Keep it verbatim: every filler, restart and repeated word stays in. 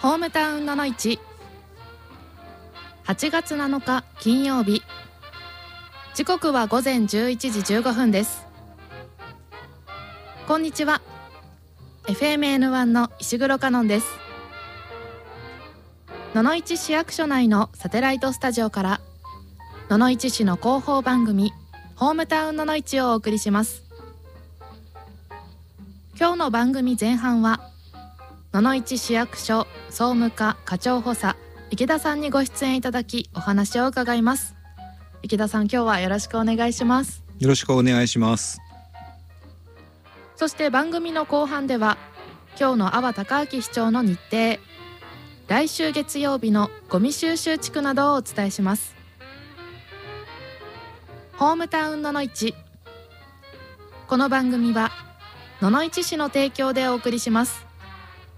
ホームタウンののいち、はちがつなのか金曜日、時刻は午前じゅういちじじゅうごふんです。こんにちは。 エフエムエヌワン の石黒香音です。野々市市役所内のサテライトスタジオから野々市市の広報番組ホームタウンののいちをお送りします。今日の番組前半は野々市市役所総務課課長補佐池田さんにご出演いただきお話を伺います。池田さん、今日はよろしくお願いします。 よろしくお願いします。 そして番組の後半では今日の阿波隆明市長の日程、来週月曜日のゴミ収集地区などをお伝えします。ホームタウンののいち、この番組は野々市市の提供でお送りします。